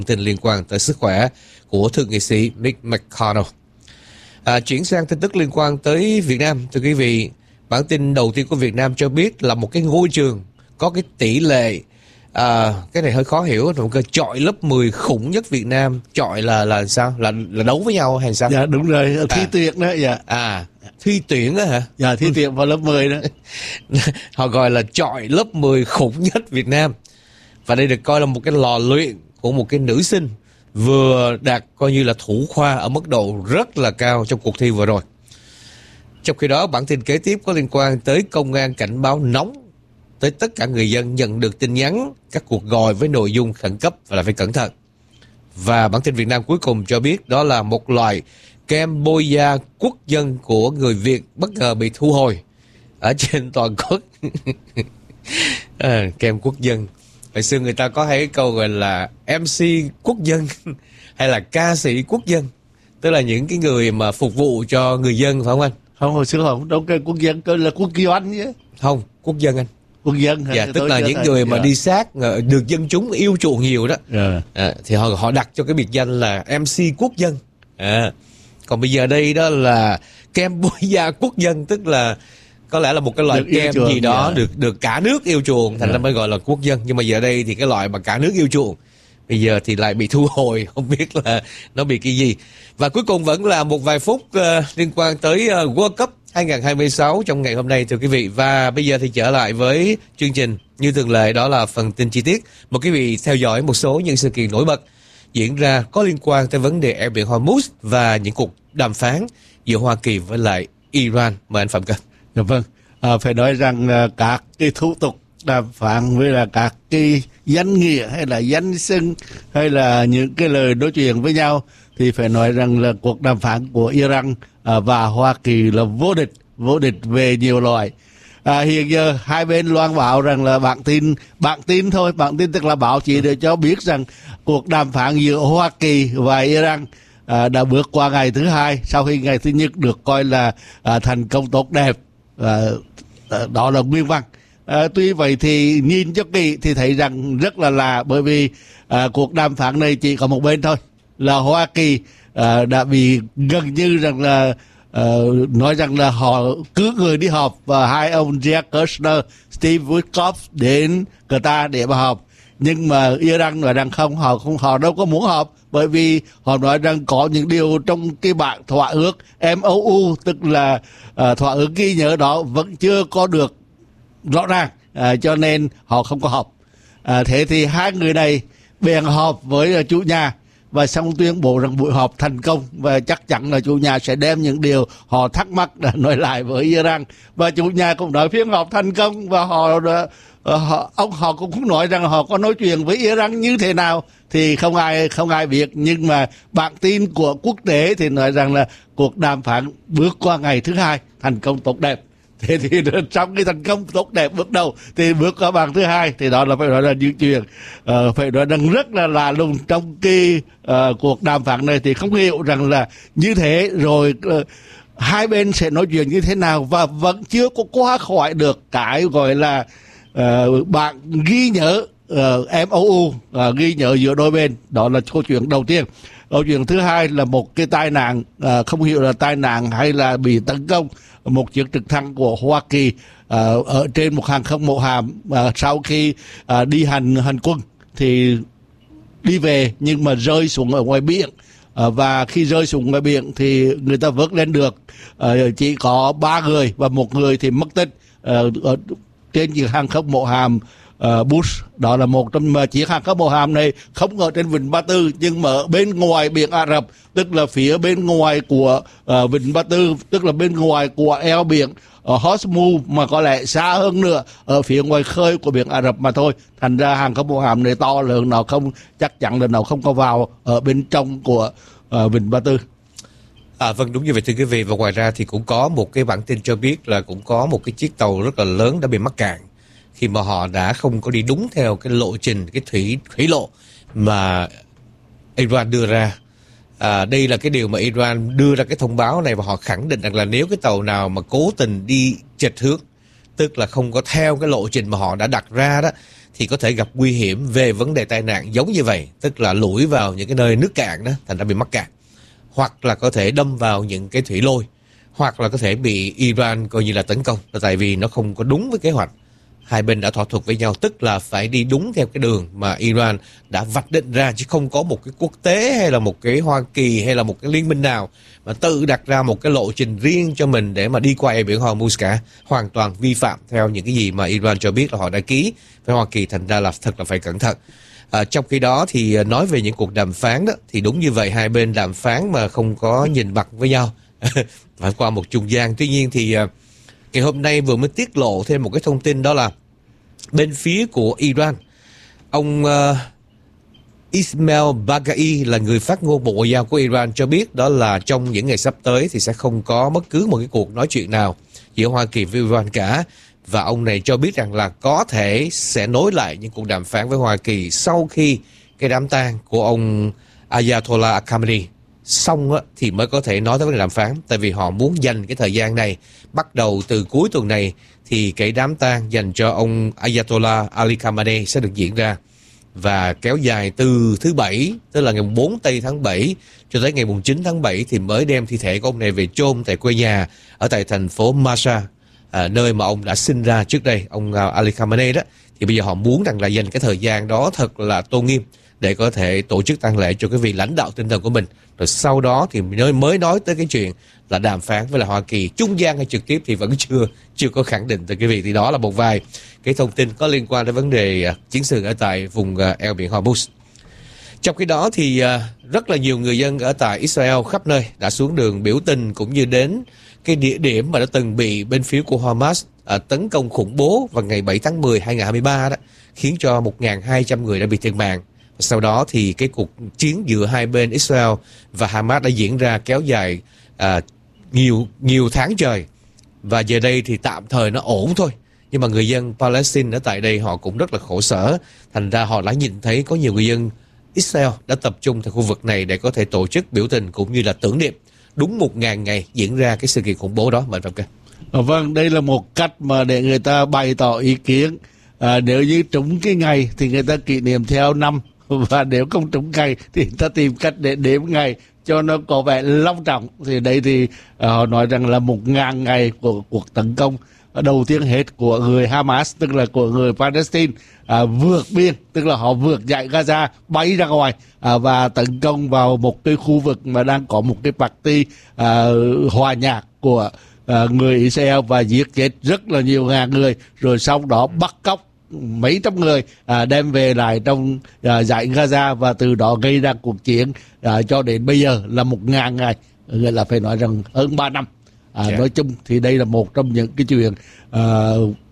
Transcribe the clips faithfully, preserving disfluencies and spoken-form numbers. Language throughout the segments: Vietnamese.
tin liên quan tới sức khỏe của thượng nghị sĩ Mitch McConnell. À, chuyển sang tin tức liên quan tới Việt Nam, thưa quý vị, bản tin đầu tiên của Việt Nam cho biết là một cái ngôi trường có cái tỷ lệ à, cái này hơi khó hiểu, một cái chọi lớp mười khủng nhất Việt Nam. Chọi là là sao? Là là đấu với nhau hay sao? Dạ đúng rồi, thi à. tuyển đó. Dạ. À, thi tuyển đó hả? Dạ, thi tuyển vào lớp mười đó. Họ gọi là chọi lớp mười khủng nhất Việt Nam. Và đây được coi là một cái lò luyện của một cái nữ sinh vừa đạt coi như là thủ khoa ở mức độ rất là cao trong cuộc thi vừa rồi. Trong khi đó, bản tin kế tiếp có liên quan tới công an cảnh báo nóng tới tất cả người dân nhận được tin nhắn, các cuộc gọi với nội dung khẩn cấp và là phải cẩn thận. Và bản tin Việt Nam cuối cùng cho biết đó là một loại kem bôi da quốc dân của người Việt bất ngờ bị thu hồi ở trên toàn quốc. à, kem quốc dân. Hồi xưa người ta có hay câu gọi là em xê quốc dân hay là ca sĩ quốc dân, tức là những cái người mà phục vụ cho người dân, phải không anh? Không, hồi xưa không đâu, cái quốc dân cơ là quốc doanh chứ. Không, quốc dân anh. Quốc dân hả? Dạ, tức là những người mà đi sát được dân chúng yêu chuộng nhiều đó. Yeah. À, thì họ họ đặt cho cái biệt danh là em xê quốc dân. À, còn bây giờ đây đó là kem bôi da quốc dân, tức là có lẽ là một cái loại kem gì đó yeah. được được cả nước yêu chuộng, thành yeah. ra mới gọi là quốc dân. Nhưng mà giờ đây thì cái loại mà cả nước yêu chuộng bây giờ thì lại bị thu hồi, không biết là nó bị cái gì. Và cuối cùng vẫn là một vài phút uh, liên quan tới uh, World Cup hai không hai sáu trong ngày hôm nay, thưa quý vị. Và bây giờ thì trở lại với chương trình như thường lệ, đó là phần tin chi tiết. Mời quý vị theo dõi một số những sự kiện nổi bật diễn ra có liên quan tới vấn đề eo biển Hormuz và những cuộc đàm phán giữa Hoa Kỳ với lại Iran. Mời anh Phạm Cần. Dạ vâng, à, phải nói rằng là các cái thủ tục đàm phán với là các cái danh nghĩa hay là danh xưng hay là những cái lời nói chuyện với nhau thì phải nói rằng là cuộc đàm phán của Iran à, và Hoa Kỳ là vô địch, vô địch về nhiều loại. À, hiện giờ hai bên loan báo rằng là bản tin, bản tin thôi, bản tin tức là báo chí để cho biết rằng cuộc đàm phán giữa Hoa Kỳ và Iran à, đã bước qua ngày thứ hai sau khi ngày thứ nhất được coi là à, thành công tốt đẹp. À, đó là nguyên văn. À, tuy vậy thì nhìn cho kỳ thì thấy rằng rất là lạ, bởi vì à, cuộc đàm phán này chỉ có một bên thôi, là Hoa Kỳ à, đã bị gần như rằng là à, nói rằng là họ cứ người đi họp và hai ông Jared Kushner, Steve Witkoff đến Qatar để mà họp. Nhưng mà Iran nói rằng không, họ không họ đâu có muốn họp, bởi vì họ nói rằng có những điều trong cái bản thỏa ước em o u, tức là uh, thỏa ước ghi nhớ đó vẫn chưa có được rõ ràng, uh, cho nên họ không có họp. Uh, thế thì hai người này bèn họp với uh, chủ nhà và xong tuyên bố rằng buổi họp thành công và chắc chắn là chủ nhà sẽ đem những điều họ thắc mắc để nói lại với Iran. Và chủ nhà cũng nói phiên họp thành công và họ uh, họ ông họ cũng nói rằng họ có nói chuyện với Iran như thế nào thì không ai không ai biết, nhưng mà bản tin của quốc tế thì nói rằng là cuộc đàm phán bước qua ngày thứ hai thành công tốt đẹp. Thế thì trong cái thành công tốt đẹp bước đầu thì bước qua bàn thứ hai thì đó là phải nói là những chuyện uh, phải nói rằng rất là lạ lùng trong cái uh, cuộc đàm phán này. Thì không hiểu rằng là như thế rồi uh, hai bên sẽ nói chuyện như thế nào, và vẫn chưa có qua khỏi được cái gọi là uh, bạn ghi nhớ uh, em o u, uh, ghi nhớ giữa đôi bên. Đó là câu chuyện đầu tiên. Câu chuyện thứ hai là một cái tai nạn, uh, không hiểu là tai nạn hay là bị tấn công một chiếc trực thăng của Hoa Kỳ uh, ở trên một hàng không mẫu hạm uh, sau khi uh, đi hành hành quân thì đi về nhưng mà rơi xuống ở ngoài biển. Uh, và khi rơi xuống ngoài biển thì người ta vớt lên được uh, chỉ có ba người và một người thì mất tích uh, ở trên chiếc hàng không mẫu hạm uh, Bush. Đó là một trong uh, chiếc hàng không mẫu hạm này không ở trên vịnh Ba Tư nhưng mà ở bên ngoài biển Ả Rập, tức là phía bên ngoài của uh, vịnh Ba Tư, tức là bên ngoài của eo biển ở Hormuz, mà có lẽ xa hơn nữa ở phía ngoài khơi của biển Ả Rập mà thôi. Thành ra hàng không mẫu hạm này to lớn, nó không chắc chắn là nó không có vào ở bên trong của uh, vịnh Ba Tư. À, vâng, đúng như vậy thưa quý vị. Và ngoài ra thì cũng có một cái bản tin cho biết là cũng có một cái chiếc tàu rất là lớn đã bị mắc cạn khi mà họ đã không có đi đúng theo cái lộ trình, cái thủy thủy lộ mà Iran đưa ra. À, đây là cái điều mà Iran đưa ra cái thông báo này, và họ khẳng định rằng là nếu cái tàu nào mà cố tình đi chệch hướng, tức là không có theo cái lộ trình mà họ đã đặt ra đó, thì có thể gặp nguy hiểm về vấn đề tai nạn giống như vậy, tức là lủi vào những cái nơi nước cạn đó, thành ra bị mắc cạn, hoặc là có thể đâm vào những cái thủy lôi, hoặc là có thể bị Iran coi như là tấn công, là tại vì nó không có đúng với kế hoạch hai bên đã thỏa thuận với nhau, tức là phải đi đúng theo cái đường mà Iran đã vạch định ra, chứ không có một cái quốc tế hay là một cái Hoa Kỳ hay là một cái liên minh nào mà tự đặt ra một cái lộ trình riêng cho mình để mà đi qua eo biển Hormuz cả, hoàn toàn vi phạm theo những cái gì mà Iran cho biết là họ đã ký với Hoa Kỳ, thành ra là thật là phải cẩn thận. À, trong khi đó thì nói về những cuộc đàm phán đó, thì đúng như vậy, hai bên đàm phán mà không có nhìn mặt với nhau phải qua một trung gian. Tuy nhiên thì ngày hôm nay vừa mới tiết lộ thêm một cái thông tin, đó là bên phía của Iran, ông uh, Ismail Baghai là người phát ngôn Bộ Ngoại giao của Iran cho biết đó là trong những ngày sắp tới thì sẽ không có bất cứ một cái cuộc nói chuyện nào giữa Hoa Kỳ với Iran cả. Và ông này cho biết rằng là có thể sẽ nối lại những cuộc đàm phán với Hoa Kỳ sau khi cái đám tang của ông Ayatollah Khamenei xong á, thì mới có thể nói tới vấn đề đàm phán. Tại vì họ muốn dành cái thời gian này, bắt đầu từ cuối tuần này thì cái đám tang dành cho ông Ayatollah Ali Khamenei sẽ được diễn ra, và kéo dài từ thứ Bảy, tức là ngày bốn tây tháng bảy cho tới ngày chín tháng bảy thì mới đem thi thể của ông này về chôn tại quê nhà ở tại thành phố Mashhad, à, nơi mà ông đã sinh ra trước đây, ông Ali Khamenei đó. Thì bây giờ họ muốn rằng là dành cái thời gian đó thật là tôn nghiêm để có thể tổ chức tang lễ cho cái vị lãnh đạo tinh thần của mình, rồi sau đó thì mới nói tới cái chuyện là đàm phán với là Hoa Kỳ, trung gian hay trực tiếp thì vẫn chưa chưa có khẳng định từ cái việc. Thì đó là một vài cái thông tin có liên quan đến vấn đề uh, chiến sự ở tại vùng uh, eo biển Hormuz. Trong khi đó thì uh, rất là nhiều người dân ở tại Israel khắp nơi đã xuống đường biểu tình, cũng như đến cái địa điểm mà đã từng bị bên phía của Hamas uh, tấn công khủng bố vào ngày bảy tháng mười hai nghìn không trăm hai mươi ba đó, khiến cho một nghìn hai trăm người đã bị thiệt mạng. Sau đó thì cái cuộc chiến giữa hai bên Israel và Hamas đã diễn ra kéo dài à, nhiều nhiều tháng trời, và giờ đây thì tạm thời nó ổn thôi. Nhưng mà người dân Palestine ở tại đây họ cũng rất là khổ sở, thành ra họ đã nhìn thấy có nhiều người dân Israel đã tập trung tại khu vực này để có thể tổ chức biểu tình cũng như là tưởng niệm đúng một ngàn ngày diễn ra cái sự kiện khủng bố đó. Mời Phạm Cơ. Vâng, đây là một cách mà để người ta bày tỏ ý kiến. À, nếu như trúng cái ngày thì người ta kỷ niệm theo năm, và nếu không trúng ngày thì người ta tìm cách để đếm ngày cho nó có vẻ long trọng. Thì đây thì uh, họ nói rằng là một ngàn ngày của cuộc tấn công đầu tiên hết của người Hamas, tức là của người Palestine, uh, vượt biên, tức là họ vượt dải Gaza, bay ra ngoài uh, và tấn công vào một cái khu vực mà đang có một cái party uh, hòa nhạc của uh, người Israel, và giết chết rất là nhiều ngàn người, rồi sau đó bắt cóc mấy trăm người à, đem về lại trong à, dải Gaza, và từ đó gây ra cuộc chiến à, cho đến bây giờ là một ngàn ngày, gọi là phải nói rằng hơn ba năm. À, yeah. Nói chung thì đây là một trong những cái chuyện à,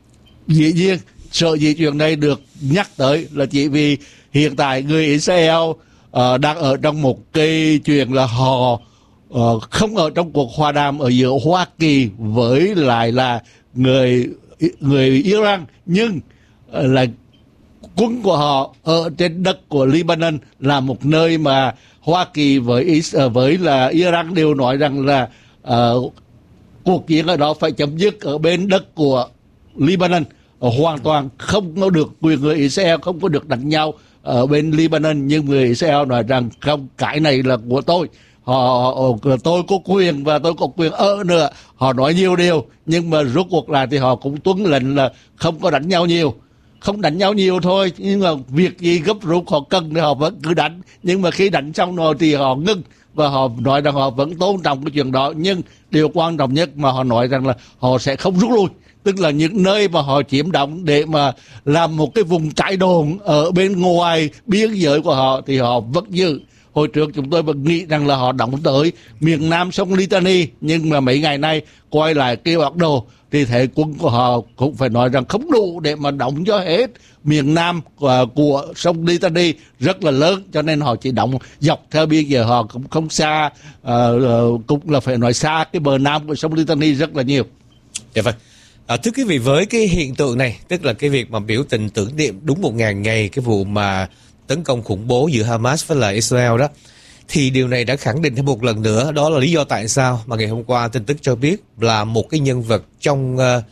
dĩ nhiên sợ dĩ chuyện này được nhắc tới là chỉ vì hiện tại người Israel à, đang ở trong một cái chuyện là họ à, không ở trong cuộc hòa đàm ở giữa Hoa Kỳ với lại là người người Iran, nhưng là quân của họ ở trên đất của Lebanon, là một nơi mà Hoa Kỳ với với là Iran đều nói rằng là uh, cuộc chiến ở đó phải chấm dứt ở bên đất của Lebanon, uh, hoàn toàn không có được quyền người Israel không có được đánh nhau ở bên Lebanon. Nhưng người Israel nói rằng không, cái này là của tôi, họ tôi có quyền và tôi có quyền ở nữa. Họ nói nhiều điều nhưng mà rốt cuộc lại thì họ cũng tuân lệnh là không có đánh nhau nhiều, không đánh nhau nhiều thôi, nhưng mà việc gì gấp rút họ cần thì họ vẫn cứ đánh. Nhưng mà khi đánh xong rồi thì họ ngưng, và họ nói rằng họ vẫn tôn trọng cái chuyện đó. Nhưng điều quan trọng nhất mà họ nói rằng là họ sẽ không rút lui, tức là những nơi mà họ chiếm đóng để mà làm một cái vùng trại đồn ở bên ngoài biên giới của họ thì họ vẫn giữ. Hồi trước chúng tôi vẫn nghĩ rằng là họ đóng tới miền Nam sông Litani, nhưng mà mấy ngày nay quay lại cái bản đồ thì thấy quân của họ cũng phải nói rằng không đủ để mà đóng cho hết miền Nam của, của sông Litani rất là lớn, cho nên họ chỉ đóng dọc theo biên giới, họ cũng không xa, uh, uh, cũng là phải nói xa cái bờ Nam của sông Litani rất là nhiều. Dạ vâng. À, thưa quý vị, với cái hiện tượng này, tức là cái việc mà biểu tình tưởng niệm đúng một ngàn ngày cái vụ mà tấn công khủng bố giữa Hamas với lại Israel đó, thì điều này đã khẳng định thêm một lần nữa, đó là lý do tại sao mà ngày hôm qua tin tức cho biết là một cái nhân vật trong uh,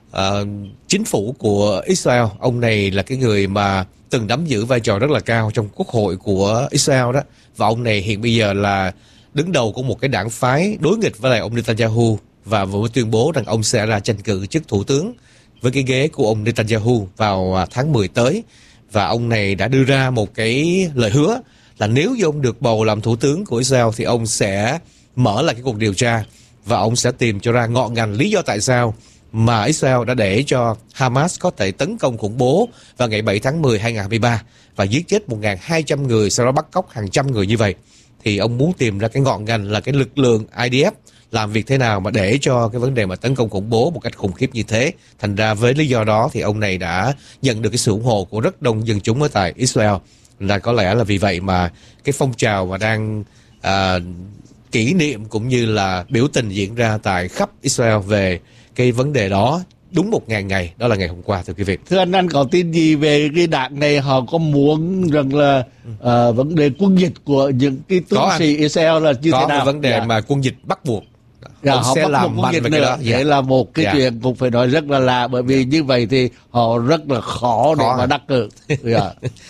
uh, chính phủ của Israel. Ông này là cái người mà từng nắm giữ vai trò rất là cao trong quốc hội của Israel đó, và ông này hiện bây giờ là đứng đầu của một cái đảng phái đối nghịch với lại ông Netanyahu, và vừa tuyên bố rằng ông sẽ ra tranh cử chức thủ tướng với cái ghế của ông Netanyahu vào tháng mười tới. Và ông này đã đưa ra một cái lời hứa là nếu như ông được bầu làm thủ tướng của Israel thì ông sẽ mở lại cái cuộc điều tra và ông sẽ tìm cho ra ngọn ngành lý do tại sao mà Israel đã để cho Hamas có thể tấn công khủng bố vào ngày bảy tháng mười hai nghìn không trăm hai mươi ba và giết chết một nghìn hai trăm người, sau đó bắt cóc hàng trăm người như vậy. Thì ông muốn tìm ra cái ngọn ngành là cái lực lượng i đê ép làm việc thế nào mà để cho cái vấn đề mà tấn công khủng bố một cách khủng khiếp như thế. Thành ra với lý do đó thì ông này đã nhận được cái sự ủng hộ của rất đông dân chúng ở tại Israel. Là có lẽ là vì vậy mà cái phong trào mà đang à, kỷ niệm cũng như là biểu tình diễn ra tại khắp Israel về cái vấn đề đó đúng một ngàn ngày, đó là ngày hôm qua, thưa quý vị. Thưa anh, anh có tin gì về cái đảng này? Họ có muốn rằng là ừ. uh, vấn đề quân dịch của những cái tướng sĩ Israel là như có thế nào? Có vấn đề dạ. mà quân dịch bắt buộc. Dạ, họ sẽ làm mạnh về cái đó. Dạ. Đấy là một cái dạ. chuyện cũng phải nói rất là lạ, bởi vì dạ. như vậy thì họ rất là khó, khó để mà đắc cử. Dạ.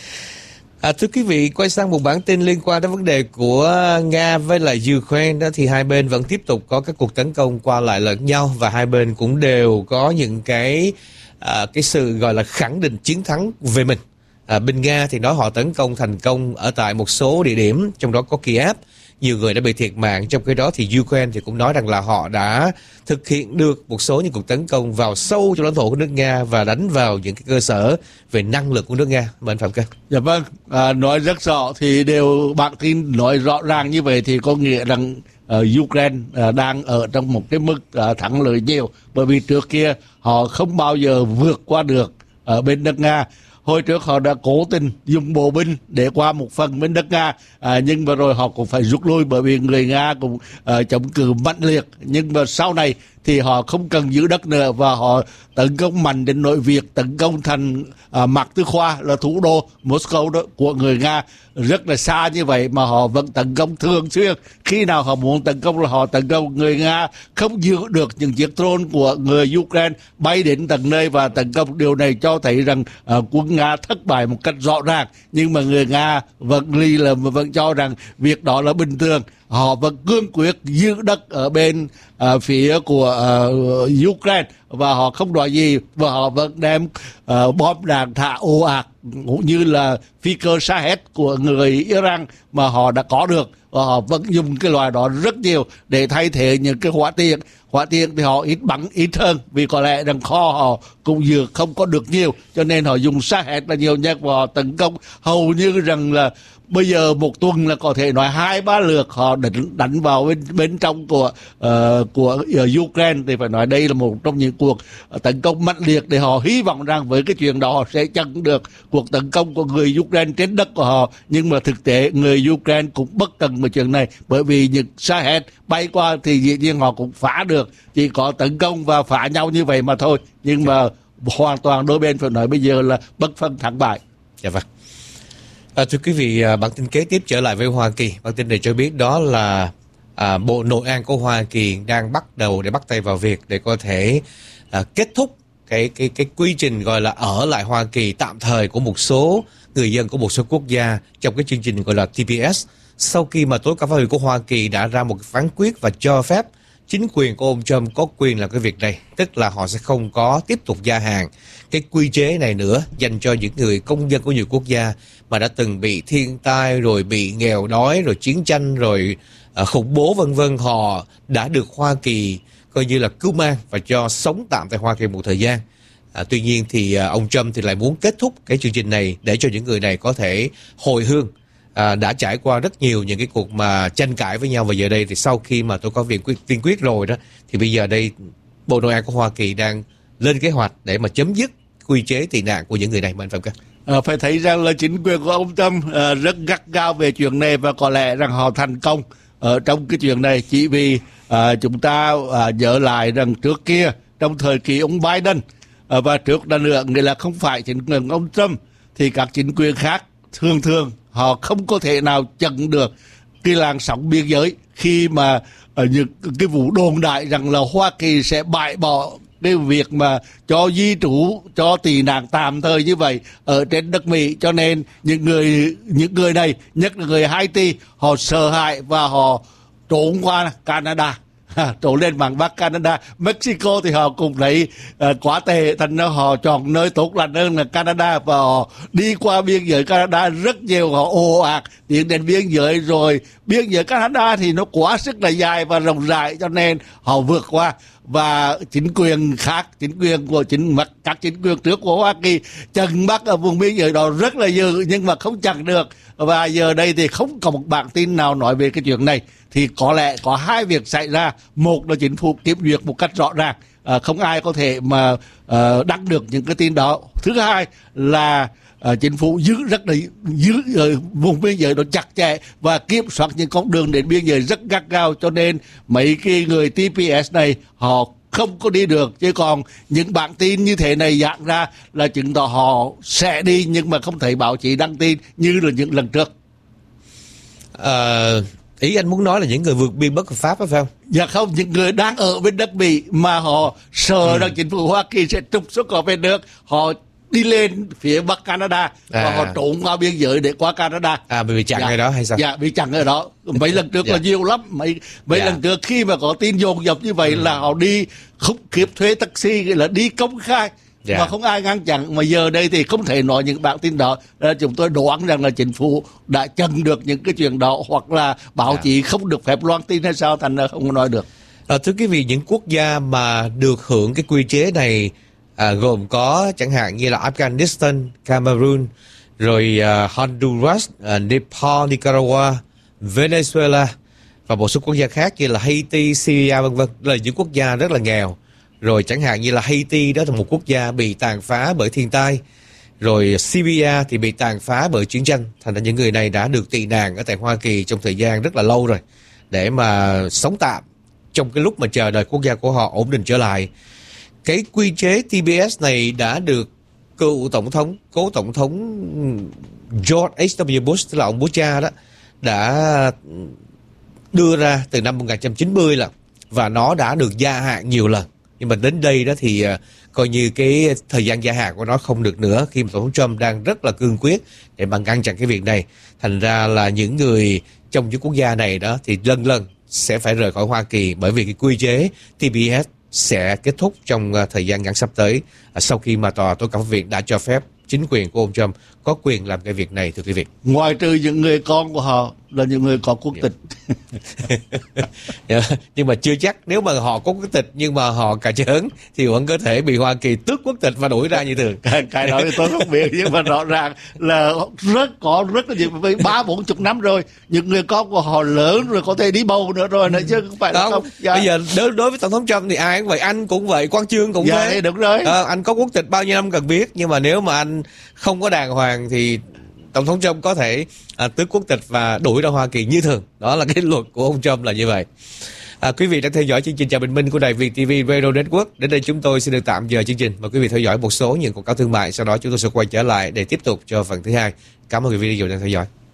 À, thưa quý vị, quay sang một bản tin liên quan đến vấn đề của Nga với lại Ukraine đó, thì hai bên vẫn tiếp tục có các cuộc tấn công qua lại lẫn nhau, và hai bên cũng đều có những cái à, cái sự gọi là khẳng định chiến thắng về mình. À, bên Nga thì nói họ tấn công thành công ở tại một số địa điểm, trong đó có Kiev. Nhiều người đã bị thiệt mạng. Trong khi đó thì Ukraine thì cũng nói rằng là họ đã thực hiện được một số những cuộc tấn công vào sâu trong lãnh thổ của nước Nga và đánh vào những cái cơ sở về năng lực của nước Nga. Mời anh Phạm Cơ. Dạ vâng, à, nói rất rõ thì đều bản tin nói rõ ràng như vậy thì có nghĩa rằng uh, Ukraine uh, đang ở trong một cái mức uh, thắng lợi nhiều, bởi vì trước kia họ không bao giờ vượt qua được ở bên nước Nga. Hồi trước họ đã cố tình dùng bộ binh để qua một phần bên đất Nga, à, nhưng mà rồi họ cũng phải rút lui bởi vì người Nga cũng à, chống cự mạnh liệt. Nhưng mà sau này thì họ không cần giữ đất nữa và họ tấn công mạnh đến nỗi việc tấn công thành à, Mạc Tư Khoa là thủ đô Moscow đó của người Nga, rất là xa như vậy mà họ vẫn tấn công thường xuyên. Khi nào họ muốn tấn công là họ tấn công. Người Nga không giữ được những chiếc drone của người Ukraine bay đến tận nơi và tấn công. Điều này cho thấy rằng uh, quân Nga thất bại một cách rõ ràng, nhưng mà người Nga vẫn lì là vẫn cho rằng việc đó là bình thường. Họ vẫn cương quyết giữ đất ở bên uh, phía của uh, Ukraine và họ không nói gì, và họ vẫn đem uh, bom đạn thả ồ ạt cũng như là phi cơ Shahed của người Iran mà họ đã có được, và họ vẫn dùng cái loại đó rất nhiều để thay thế những cái hỏa tiễn. Hỏa tiễn thì họ ít bắn ít hơn vì có lẽ rằng kho họ cũng vừa không có được nhiều, cho nên họ dùng Shahed là nhiều nhất và họ tấn công hầu như rằng là bây giờ một tuần là có thể nói hai ba lượt họ đánh đánh vào bên bên trong của uh, của uh, Ukraine. Thì phải nói đây là một trong những cuộc tấn công mạnh liệt để họ hy vọng rằng với cái chuyện đó họ sẽ chặn được cuộc tấn công của người Ukraine trên đất của họ. Nhưng mà thực tế người Ukraine cũng bất cần về chuyện này, bởi vì những Shahed bay qua thì dĩ nhiên họ cũng phá được, chỉ có tấn công và phá nhau như vậy mà thôi. Nhưng mà hoàn toàn đôi bên phải nói bây giờ là bất phân thắng bại. Dạ vâng. À, thưa quý vị, bản tin kế tiếp trở lại với Hoa Kỳ. Bản tin này cho biết đó là à, Bộ Nội an của Hoa Kỳ đang bắt đầu để bắt tay vào việc để có thể à, kết thúc cái cái cái quy trình gọi là ở lại Hoa Kỳ tạm thời của một số người dân của một số quốc gia trong cái chương trình gọi là T P S, sau khi mà tối cao pháp viện của Hoa Kỳ đã ra một phán quyết và cho phép chính quyền của ông Trump có quyền làm cái việc này, tức là họ sẽ không có tiếp tục gia hạn cái quy chế này nữa dành cho những người công dân của nhiều quốc gia mà đã từng bị thiên tai, rồi bị nghèo đói, rồi chiến tranh, rồi uh, khủng bố vân vân. Họ đã được Hoa Kỳ coi như là cứu mang và cho sống tạm tại Hoa Kỳ một thời gian. À, tuy nhiên thì uh, ông Trump thì lại muốn kết thúc cái chương trình này để cho những người này có thể hồi hương. À, đã trải qua rất nhiều những cái cuộc mà tranh cãi với nhau, và giờ đây thì sau khi mà tôi có viện quyết, tiên quyết rồi đó, thì bây giờ đây Bộ Nội an của Hoa Kỳ đang lên kế hoạch để mà chấm dứt quy chế tị nạn của những người này. Mà anh Phạm Cơ. À, phải thấy rằng là chính quyền của ông Trump à, rất gắt gao về chuyện này, và có lẽ rằng họ thành công ở trong cái chuyện này, chỉ vì à, chúng ta à, nhớ lại rằng trước kia trong thời kỳ ông Biden à, và trước đó nữa, nghĩa là không phải chính quyền ông Trump thì các chính quyền khác thường thường họ không có thể nào chặn được cái làn sóng biên giới khi mà ở những cái vụ đồn đại rằng là Hoa Kỳ sẽ bãi bỏ cái việc mà cho di trú, cho tị nạn tạm thời như vậy ở trên đất Mỹ, cho nên những người những người này, nhất là người Haiti, họ sợ hãi và họ trốn qua Canada. Trốn lên bằng Bắc Canada. Mexico thì họ cũng lấy uh, quá tệ, thành ra họ chọn nơi tốt lành hơn là Canada, và họ đi qua biên giới Canada rất nhiều, họ ồ ạt tiến đến biên giới, rồi biên giới Canada thì nó quá sức là dài và rộng rãi, cho nên họ vượt qua. Và chính quyền khác, chính quyền của chính các chính quyền trước của Hoa Kỳ chặn bắt ở vùng biên giới đó rất là dữ, nhưng mà không chặn được. Và giờ đây thì không có một bản tin nào nói về cái chuyện này. Thì có lẽ có hai việc xảy ra. Một là chính phủ kiểm duyệt một cách rõ ràng, à, không ai có thể mà à, đăng được những cái tin đó. Thứ hai là à, chính phủ giữ rất là giữ uh, vùng biên giới đó chặt chẽ và kiểm soát những con đường đến biên giới rất gắt gao, cho nên mấy cái người tê pê ét này họ không có đi được. Chứ còn những bản tin như thế này dạng ra là chứng tỏ họ sẽ đi, nhưng mà không thấy báo chí đăng tin như là những lần trước. À, ý anh muốn nói là những người vượt biên bất hợp pháp phải không? Dạ không, những người đang ở bên đất Mỹ mà họ sợ ừ. rằng chính phủ Hoa Kỳ sẽ trục xuất họ về nước, họ đi lên phía Bắc Canada à. và họ trốn qua biên giới để qua Canada. À, bị chặn dạ. ở đó hay sao? Dạ, bị chặn ở đó. Mấy lần trước dạ. là nhiều lắm. Mấy, mấy dạ. lần trước khi mà có tin dồn dập như vậy ừ. là họ đi khủng khiếp thuê taxi, là đi công khai. Dạ. Mà không ai ngăn chặn. Mà giờ đây thì không thể nói những bản tin đó. Là chúng tôi đoán rằng là chính phủ đã chặn được những cái chuyện đó, hoặc là báo dạ. chí không được phép loan tin hay sao, thành ra không nói được. À, thưa quý vị, những quốc gia mà được hưởng cái quy chế này à, gồm có chẳng hạn như là Afghanistan, Cameroon, rồi uh, Honduras, uh, Nepal, Nicaragua, Venezuela và một số quốc gia khác như là Haiti, Syria vân vân. Là những quốc gia rất là nghèo. Rồi chẳng hạn như là Haiti, đó là một quốc gia bị tàn phá bởi thiên tai. Rồi Syria thì bị tàn phá bởi chiến tranh. Thành ra những người này đã được tị nạn ở tại Hoa Kỳ trong thời gian rất là lâu rồi, để mà sống tạm trong cái lúc mà chờ đợi quốc gia của họ ổn định trở lại. Cái quy chế tê pê ét này đã được cựu tổng thống, cố tổng thống George hát vê Bush, tức là ông bố cha đó, đã đưa ra từ năm một nghìn chín trăm chín mươi lần, và nó đã được gia hạn nhiều lần. Nhưng mà đến đây đó thì uh, coi như cái thời gian gia hạn của nó không được nữa, khi mà tổng thống Trump đang rất là cương quyết để mà ngăn chặn cái việc này. Thành ra là những người trong những quốc gia này đó thì lần lần sẽ phải rời khỏi Hoa Kỳ, bởi vì cái quy chế tê pê ét sẽ kết thúc trong uh, thời gian ngắn sắp tới, uh, sau khi mà tòa tối cao pháp viện đã cho phép chính quyền của ông Trump có quyền làm cái việc này, thưa quý vị. Ngoài trừ những người con của họ là những người có quốc tịch. Yeah. Nhưng mà chưa chắc, nếu mà họ có quốc tịch nhưng mà họ cà chớn thì vẫn có thể bị Hoa Kỳ tước quốc tịch và đuổi ra như thường. Cái, cái đó thì tôi không biết, nhưng mà rõ ràng là rất có rất là nhiều, với ba bốn chục năm rồi, những người con của họ lớn rồi, có thể đi bầu nữa rồi nữa, chứ không phải là không. Dạ. Bây giờ đối, đối với tổng thống Trump thì ai cũng vậy, anh cũng vậy, Quang Chương cũng dạ, thế. Đúng rồi. À, anh có quốc tịch bao nhiêu năm cần biết, nhưng mà nếu mà anh không có đàng hoàng thì tổng thống Trump có thể à, tước quốc tịch và đuổi ra Hoa Kỳ như thường. Đó là cái luật của ông Trump là như vậy. À, quý vị đang theo dõi chương trình Chào Bình Minh của đài Việt ti vi Radio Network. Đến đây chúng tôi xin được tạm dừng chương trình. Mời quý vị theo dõi một số những quảng cáo thương mại. Sau đó chúng tôi sẽ quay trở lại để tiếp tục cho phần thứ hai. Cảm ơn quý vị đã theo dõi.